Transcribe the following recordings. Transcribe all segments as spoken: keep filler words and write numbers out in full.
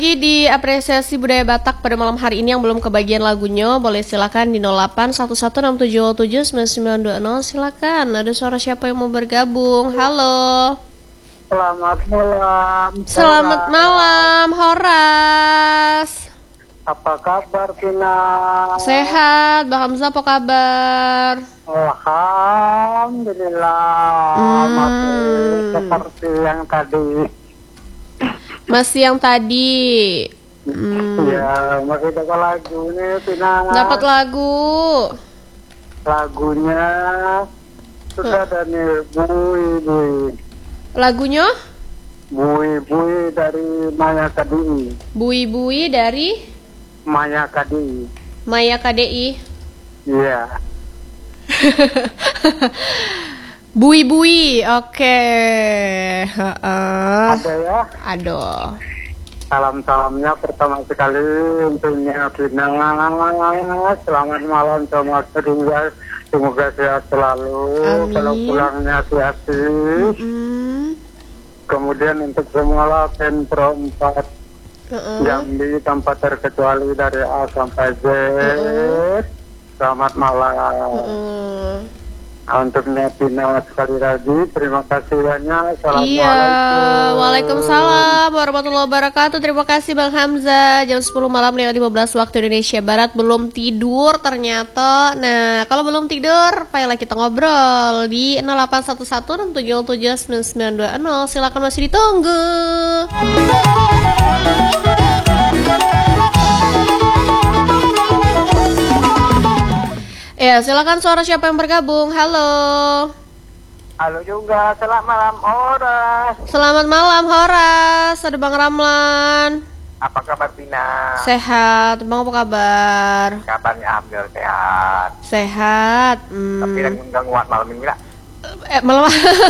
Lagi di apresiasi budaya Batak pada malam hari ini yang belum kebagian lagunya, boleh silakan di nol delapan satu satu enam tujuh tujuh sembilan sembilan dua nol. Silakan. Ada suara siapa yang mau bergabung? Halo. Selamat malam. Selamat Horas. malam, Horas. Apa kabar, Tina? Sehat, Bang Hamzah apa kabar? Alhamdulillah. Hmm. Masih seperti yang tadi. Masih yang tadi. Hmm. Ya, masih dapat lagu nih, Tina. Dapat lagu. Lagunya sudah ada nih, Bui Bui. Lagunya? Bui Bui dari Maya K D I. Bui Bui dari Maya K D I. Maya K D I. Iya. Bui Bui, oke. Heeh. Ada ya. Aduh. Salam-salamnya pertama sekali untuknya Tina. Selamat malam sama Ringa. Semoga sehat selalu. Amin. Kalau pulangnya hati-hati. Mm-mm. Kemudian untuk semua lapen Pro empat Uh-uh. Jambi tanpa terkecuali dari A sampai Z. Uh-uh. Selamat malam. Uh-uh. Untuk Tina sekali lagi terima kasih banyak. Assalamualaikum. Iya, waalaikumsalam warahmatullahi wabarakatuh. Terima kasih Bang Hamzah. Jam sepuluh malam lewat lima belas waktu Indonesia Barat. Belum tidur ternyata. Nah, kalau belum tidur, ayolah kita ngobrol di nol delapan satu satu enam tujuh tujuh sembilan sembilan dua nol. Silakan, masih ditunggu. Ya, silakan, suara siapa yang bergabung? Halo. Halo juga, selamat malam Horas. Selamat malam, Horas. Ada Bang Ramlan. Apa kabar Tina? Sehat. Bang apa kabar? Kabarnya ambil sehat. Sehat. Hmm. Tapi lagi nggak nguat malam ini lah. Eh, malam.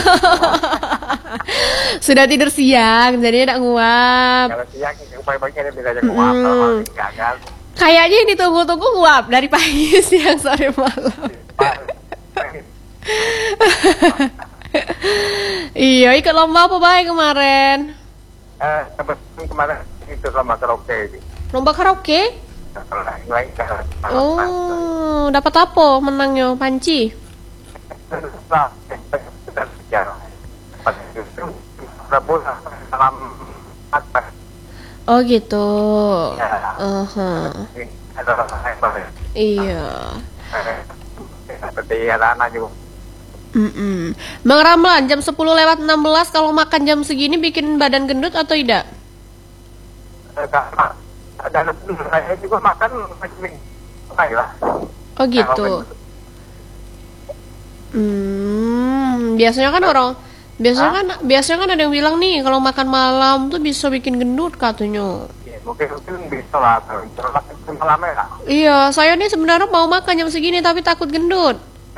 Sudah tidur siang, jadi tidak nguap. Kalau siang upaya baiknya dia bisa aja nguap. Kalau malam ini gagal. Kayaknya yang ditunggu-tunggu nguap dari pagi, siang, sore, malam. Iya, ikut lomba apa baik kemarin? Eh, kebetulan kemarin itu lomba karaoke ini. Lomba karaoke? Oh, dapat apa menangnya? Panci? Oh gitu. Uh-huh. Iya. Seperti anak juga. Mm-mm. Bang Ramlan, jam sepuluh lewat enam belas kalau makan jam segini bikin badan gendut atau tidak? Dan saya juga makan macam lah. Oh gitu. Hmm, biasanya kan orang biasanya kan biasanya kan ada yang bilang nih kalau makan malam tuh bisa bikin gendut katanya. Ya, mungkin mungkin bisa lah, terlalu malam ya. Iya, saya nih sebenarnya mau makan jam segini tapi takut gendut.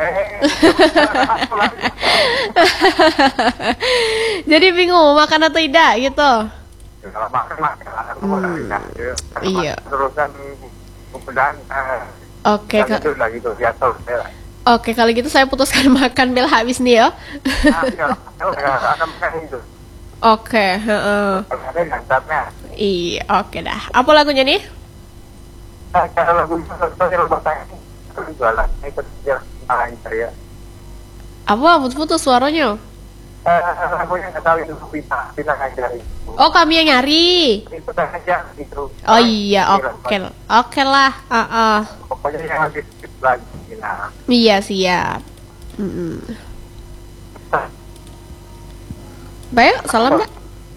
Jadi bingung mau makan atau tidak gitu. Kalau makan makan, Hmm. Iya. Terus kan kemudian Oke, Kak. gitu lah gitu biasa. Oke, kalau gitu saya putuskan makan bel habis nih ya. Akan makan itu. Oke, heeh. Ada gantarnya. Iya, oke dah. Apa lagunya nih? Kalau lagu itu saya bertanya jualan ikut jalan saya. Apa putus-putus suaranya? Eh, lagunya nggak tahu itu Pita, Pita ngajari. Oh, kami yang nyari. Itu aja gitu. Oh iya, oke. Oke lah. Heeh. Pokoknya yang lagi lagi. Nah. Iya, siap. Mm-mm. Baik, salam Mbak.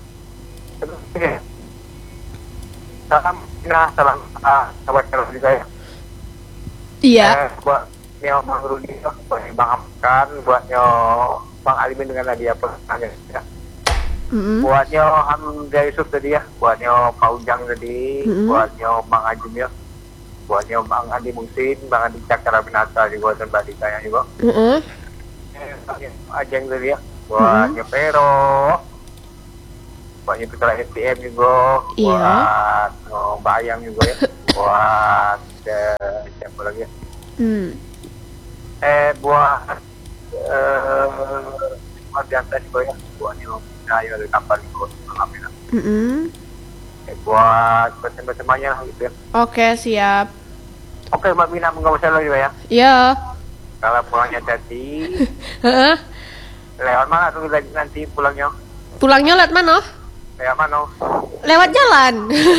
Salam, nah, salam, ah, sahabat kalau juga ya. Iya. Eh, buat Nyo Bang Rudi, buat Bang Amkan, buat Nyo Bang Alimin dengan Nadia Pertanyaan ya. Mm-mm. Buat Nyo Hamzah Yusuf tadi ya, buat Nyo Paujang tadi, Mm-mm. buat Nyo Bang Ajim ya, buat Nyo Bang Adi Musin, Bang Adi Cakra Binata juga, dan Mbak Dika yang juga. Mm-mm. Eh, Ajeng tadi ya, buat Nyo Pero, buat Nyo Putra S P M juga, Iya. buat Nyo Bayang juga ya, buat eh, siapa lagi ya? Hmm. Eh buat eh buat yang tadi gue ya buat Nyo Ayo dari kapal itu alhamdulillah. Mm-mm. buat bersama-samanya lah gitu. Oke, siap. Oke Mbak Bina, nggak usah lagi ya. Iya. Kalau pulangnya tadi, Heeh. lewat mana tuh lagi nanti pulangnya? Pulangnya lewat mana? Lewat mana? Lewat jalan.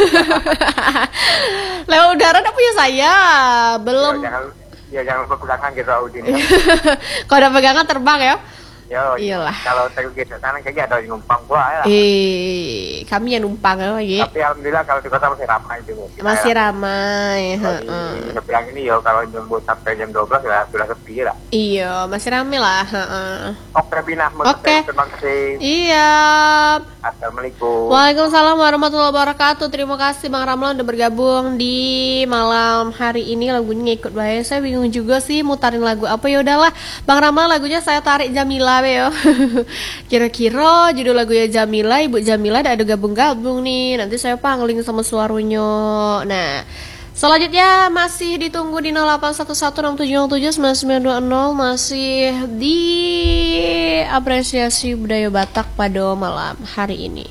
Lewat udara udah punya saya. Belum. Ya, jangan, ya jangan lupa pegangan gitu Audin. Kalau ada pegangan terbang ya. Yo, Iyalah. kalau saya ke sana kayaknya ada yang numpang gua ya. Eh, kami yang numpang lagi. Tapi alhamdulillah kalau di kota masih ramai itu. Masih ramai. Heeh. Bilang ini yo kalau jam sampai jam dua belas ya sudah sepi lah. Iya, masih ramai lah. Heeh. Oke Bina, Oke. terima kasih. Iya. Assalamualaikum. Waalaikumsalam warahmatullahi wabarakatuh. Terima kasih Bang Ramlan udah bergabung di malam hari ini. Lagunya ikut bahaya. Saya bingung juga sih mutarin lagu apa. Ya udahlah, Bang Ramlan lagunya saya tarik Jamila yo. Kira-kira judul lagunya Jamila, Ibu Jamila ada gabung-gabung nih. Nanti saya pangling sama suaranya. Nah, selanjutnya masih ditunggu di nol delapan satu satu enam tujuh nol tujuh sembilan sembilan dua nol, masih di apresiasi budaya Batak pada malam hari ini.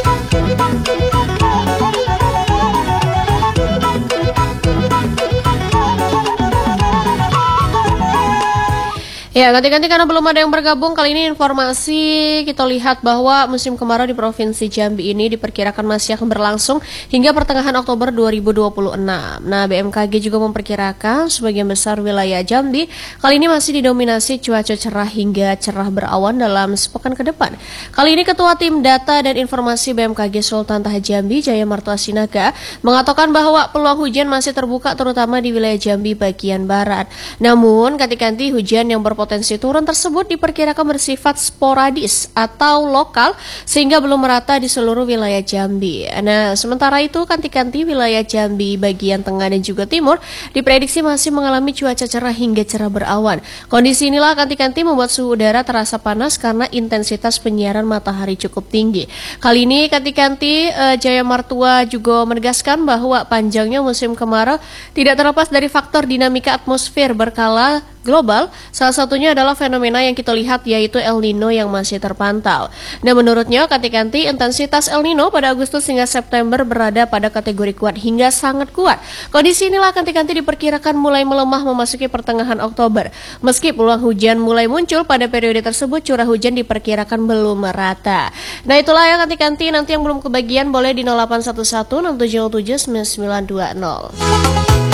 Ya, ganti-ganti karena belum ada yang bergabung. Kali ini informasi kita lihat bahwa musim kemarau di Provinsi Jambi ini diperkirakan masih akan berlangsung hingga pertengahan Oktober dua ribu dua puluh enam. Nah, B M K G juga memperkirakan sebagian besar wilayah Jambi kali ini masih didominasi cuaca cerah hingga cerah berawan dalam sepekan ke depan. Kali ini Ketua Tim Data dan Informasi B M K G Sultan Taha Jambi, Jaya Martua Sinaga, mengatakan bahwa peluang hujan masih terbuka terutama di wilayah Jambi bagian barat. Namun, ganti-ganti hujan yang berpotensi Potensi turun tersebut diperkirakan bersifat sporadis atau lokal sehingga belum merata di seluruh wilayah Jambi. Nah, sementara itu kanti-kanti wilayah Jambi bagian tengah dan juga timur diprediksi masih mengalami cuaca cerah hingga cerah berawan. Kondisi inilah kanti-kanti membuat suhu udara terasa panas karena intensitas penyiaran matahari cukup tinggi. Kali ini kanti-kanti eh, Jaya Martua juga menegaskan bahwa panjangnya musim kemarau tidak terlepas dari faktor dinamika atmosfer berkala global, salah satunya adalah fenomena yang kita lihat yaitu El Nino yang masih terpantau. Nah, menurutnya kanti-kanti intensitas El Nino pada Agustus hingga September berada pada kategori kuat hingga sangat kuat. Kondisi inilah kanti-kanti diperkirakan mulai melemah memasuki pertengahan Oktober. Meski peluang hujan mulai muncul pada periode tersebut, curah hujan diperkirakan belum merata. Nah, itulah ya kanti-kanti, nanti yang belum kebagian boleh di nol delapan satu satu enam tujuh nol tujuh sembilan sembilan dua nol.